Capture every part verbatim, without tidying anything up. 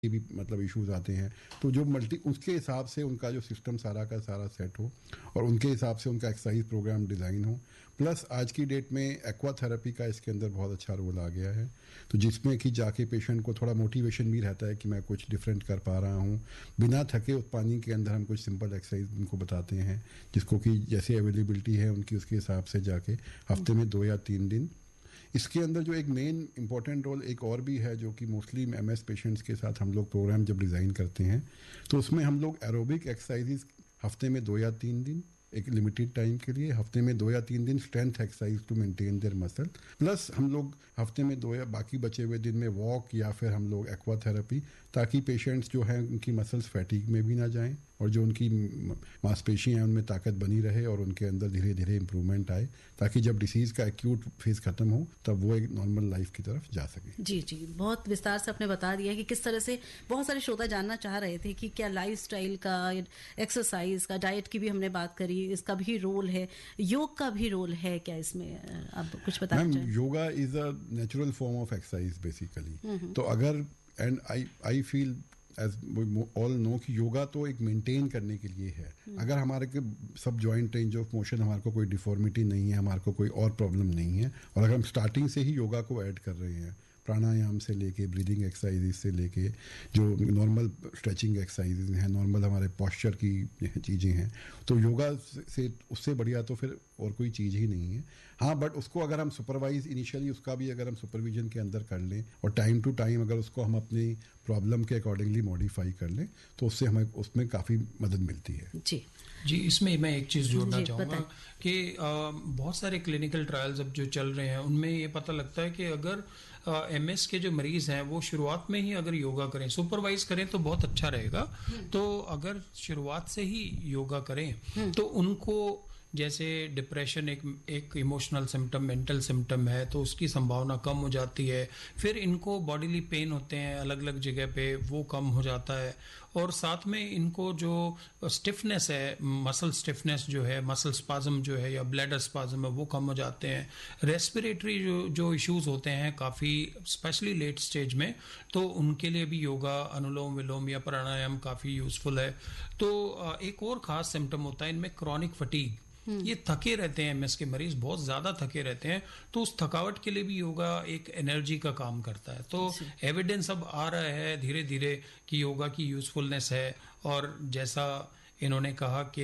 भी मतलब इश्यूज आते हैं, तो जो मल्टी उसके हिसाब से उनका जो सिस्टम सारा का सारा सेट हो और उनके हिसाब से उनका एक्सरसाइज प्रोग्राम डिज़ाइन हो। प्लस आज की डेट में एक्वा थेरेपी का इसके अंदर बहुत अच्छा रोल आ गया है, तो जिसमें कि जाके पेशेंट को थोड़ा मोटिवेशन भी रहता है कि मैं कुछ डिफरेंट कर पा रहा हूँ। बिना थके उस पानी के अंदर हम कुछ सिंपल एक्सरसाइज उनको बताते हैं, जिसको कि जैसे अवेलेबिलिटी है उनकी उसके हिसाब से जाके हफ्ते में दो या तीन दिन। इसके अंदर जो एक मेन इंपॉर्टेंट रोल एक और भी है, जो कि मोस्टली एमएस पेशेंट्स के साथ हम लोग प्रोग्राम जब डिज़ाइन करते हैं तो उसमें हम लोग एरोबिक एक्सरसाइजेज हफ्ते में दो या तीन दिन एक लिमिटेड टाइम के लिए, हफ्ते में दो या तीन दिन strength exercise two maintain their muscle, plus हम लोग हफ्ते में दो या बाकी बचे हुए दिन में वॉक या फिर हम लोग एक्वा थेरेपी, ताकि पेशेंट्स जो हैं उनकी मसल्स फैटीग में भी ना जाएं और जो उनकी मांसपेशियां हैं उनमें ताकत बनी रहे और उनके अंदर धीरे धीरे इंप्रूवमेंट आए, ताकि जब डिसीज़ का एक्यूट फेज खत्म हो तब वो एक नॉर्मल लाइफ की तरफ जा सके। जी जी, बहुत विस्तार से आपने बता दिया कि किस तरह से बहुत सारे श्रोता जानना चाह रहे थे कि क्या लाइफस्टाइल का, एक्सरसाइज का, डाइट की भी हमने बात करी, इसका भी रोल है, योग का भी रोल है क्या इसमें, आप कुछ बताना चाहें? Yoga is a natural form of exercise basically, तो अगर and I I feel as all know कि योगा तो एक मेंटेन करने के लिए है। अगर हमारे के सब जॉइंट रेंज ऑफ मोशन, हमारे को कोई डिफॉर्मिटी नहीं है, हमारे को कोई और प्रॉब्लम नहीं है, और अगर हम स्टार्टिंग से ही योगा को ऐड कर रहे हैं, प्राणायाम से लेके ब्रीदिंग एक्सरसाइजेज से लेके जो नॉर्मल स्ट्रेचिंग एक्सरसाइजेज हैं, नॉर्मल हमारे पॉस्चर की चीज़ें हैं, तो योगा से उससे बढ़िया तो फिर और कोई चीज़ ही नहीं है। हाँ, बट उसको अगर हम सुपरवाइज इनिशियली उसका भी अगर हम सुपरविजन के अंदर कर लें और टाइम टू टाइम अगर उसको हम अपनी प्रॉब्लम के अकॉर्डिंगली मॉडिफाई कर लें तो उससे हमें उसमें काफ़ी मदद मिलती है। जी जी, इसमें मैं एक चीज़ जोड़ना चाहूँगा कि बहुत सारे क्लिनिकल ट्रायल्स अब जो चल रहे हैं उनमें ये पता लगता है कि अगर एमएस के जो मरीज हैं वो शुरुआत में ही अगर योगा करें, सुपरवाइज करें तो बहुत अच्छा रहेगा। तो अगर शुरुआत से ही योगा करें तो उनको, जैसे डिप्रेशन एक एक इमोशनल सिम्टम, मेंटल सिम्टम है, तो उसकी संभावना कम हो जाती है। फिर इनको बॉडीली पेन होते हैं अलग अलग जगह पे, वो कम हो जाता है। और साथ में इनको जो स्टिफनेस है, मसल स्टिफनेस जो है, मसल स्पाज्म जो है या ब्लैडर स्पाज्म है, वो कम हो जाते हैं। रेस्पिरेटरी जो जो इश्यूज होते हैं काफ़ी, स्पेशली लेट स्टेज में, तो उनके लिए भी योगा, अनुलोम विलोम या प्राणायाम काफ़ी यूजफुल है। तो एक और ख़ास सिम्टम होता है इनमें, क्रॉनिक फटीग। ये थके रहते हैं, एमएस के मरीज बहुत ज्यादा थके रहते हैं, तो उस थकावट के लिए भी योगा एक एनर्जी का काम करता है। तो एविडेंस अब आ रहा है धीरे धीरे कि योगा की यूजफुलनेस है। और जैसा इन्होंने कहा कि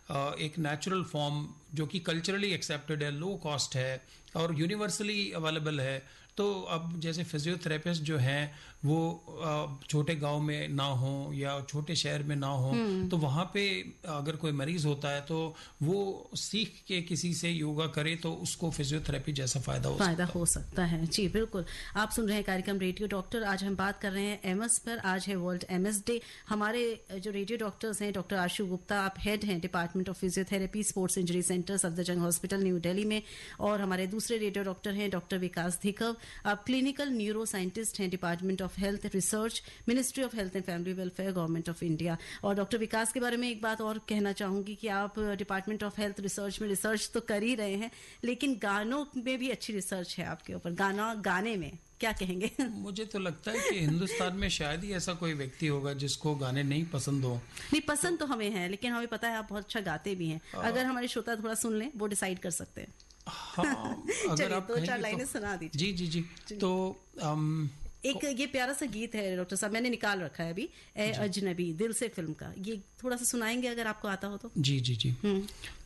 एक नेचुरल फॉर्म जो कि कल्चरली एक्सेप्टेड है, लो कॉस्ट है और यूनिवर्सली अवेलेबल है। तो अब जैसे फिजियोथेरेपिस्ट जो हैं वो छोटे गांव में ना हो या छोटे शहर में ना हो, तो वहाँ पे अगर कोई मरीज होता है तो वो सीख के किसी से योगा करे तो उसको फिजियोथेरेपी जैसा फायदा हो फायदा सकता हो सकता है। जी बिल्कुल, आप सुन रहे हैं कार्यक्रम रेडियो डॉक्टर। आज हम बात कर रहे हैं एमएस पर। आज है वर्ल्ड एमएस डे। हमारे जो रेडियो डॉक्टर्स हैं, डॉक्टर आशु गुप्ता, आप हेड हैं department of physiotherapy, sports injury centre, Safdarjung hospital, new Delhi में। और हमारे दूसरे रेडियो डॉक्टर हैं डॉक्टर विकास धिकव, आप क्लिनिकल न्यूरो साइंटिस्ट हैं, department of health research, ministry of health and family welfare, government of India. और डॉक्टर विकास के बारे में एक बात और कहना चाहूंगी कि आप डिपार्टमेंट ऑफ हेल्थ रिसर्च में रिसर्च तो कर ही रहे हैं, लेकिन गानों में भी अच्छी रिसर्च है आपके ऊपर। गाना गाने में क्या कहेंगे? मुझे तो लगता है कि हिंदुस्तान में शायद ही ऐसा कोई व्यक्ति होगा जिसको गाने नहीं पसंद हो। नहीं, पसंद तो हमें है, लेकिन हमें पता है आप बहुत अच्छा गाते भी हैं। अगर हमारे श्रोता थोड़ा सुन लें, वो डिसाइड कर सकते हैं। हाँ, अगर आप दो चार लाइनें सुना दीजिए। जी जी जी, जी। तो um, एक ये प्यारा सा गीत है डॉक्टर साहब, मैंने निकाल रखा है अभी, ए अजनबी दिल से फिल्म का, ये थोड़ा सा सुनाएंगे अगर आपको आता हो तो? जी जी जी।